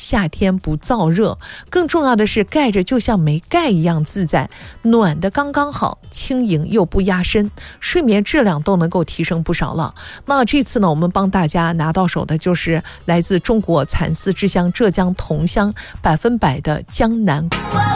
夏天不燥热，更重要的是盖着就像没盖一样自在，暖的刚刚好，轻盈又不压身，睡眠质量都能够提升不少了。那这次呢，我们帮大家拿到手的就是来自中国蚕丝之乡浙江桐乡100%的江南。